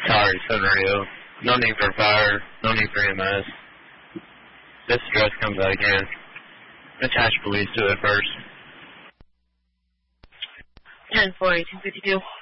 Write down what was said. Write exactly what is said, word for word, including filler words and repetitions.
Sorry, Southern Radio. No need for fire. No need for E M S. This address comes out again. Attach police to it first. ten forty, two fifty-two.